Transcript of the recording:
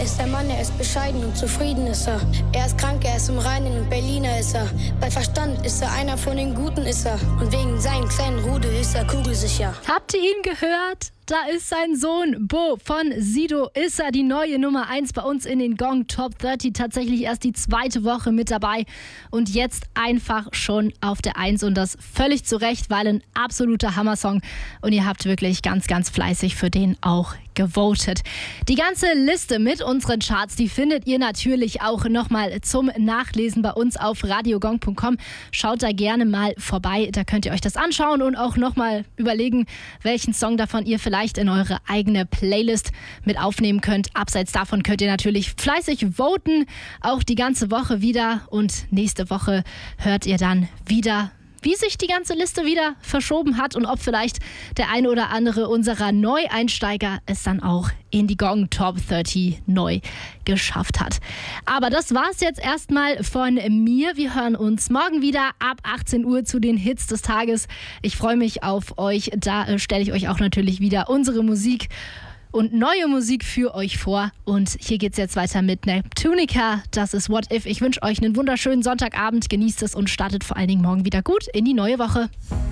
ist der Mann, er ist bescheiden und zufrieden ist er. Er ist krank, er ist im Reinen und Berliner ist er. Bei Verstand ist er einer von den Guten ist er. Und wegen seinen kleinen Rudel ist er kugelsicher. Habt ihr ihn gehört? Da ist sein Sohn Bo von Sido Issa, die neue Nummer 1 bei uns in den Gong Top 30. Tatsächlich erst die 2. Woche mit dabei und jetzt einfach schon auf der 1 und das völlig zu Recht, weil ein absoluter Hammersong und ihr habt wirklich ganz, ganz fleißig für den auch gewotet. Die ganze Liste mit unseren Charts, die findet ihr natürlich auch nochmal zum Nachlesen bei uns auf radiogong.com. Schaut da gerne mal vorbei, da könnt ihr euch das anschauen und auch nochmal überlegen, welchen Song davon ihr vielleicht in eure eigene Playlist mit aufnehmen könnt. Abseits davon könnt ihr natürlich fleißig voten, auch die ganze Woche wieder und nächste Woche hört ihr dann wieder, wie sich die ganze Liste wieder verschoben hat und ob vielleicht der eine oder andere unserer Neueinsteiger es dann auch in die Gong Top 30 neu geschafft hat. Aber das war's jetzt erstmal von mir. Wir hören uns morgen wieder ab 18 Uhr zu den Hits des Tages. Ich freue mich auf euch. Da stelle ich euch auch natürlich wieder unsere Musik und neue Musik für euch vor. Und hier geht's jetzt weiter mit Neptunica. Das ist What If. Ich wünsche euch einen wunderschönen Sonntagabend. Genießt es und startet vor allen Dingen morgen wieder gut in die neue Woche.